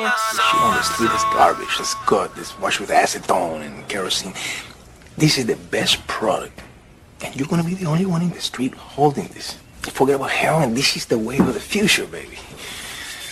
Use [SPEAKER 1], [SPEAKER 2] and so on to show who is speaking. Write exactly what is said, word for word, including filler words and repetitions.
[SPEAKER 1] Shit on the street is garbage. It's good. It's washed with acetone and kerosene. This is the best product. And you're gonna be the only one in the street holding this. Forget about heroin. This is the wave of the future, baby.